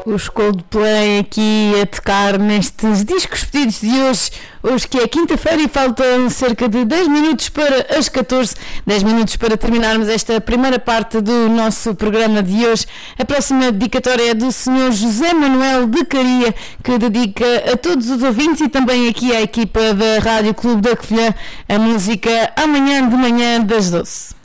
Os Coldplay aqui a tocar nestes discos pedidos de hoje que é quinta-feira e faltam cerca de 10 minutos para as 14, 10 minutos para terminarmos esta primeira parte do nosso programa de hoje. A próxima dedicatória é do Sr. José Manuel de Caria, que dedica a todos os ouvintes e também aqui à equipa da Rádio Clube da Covilhã a música Amanhã de Manhã das 12.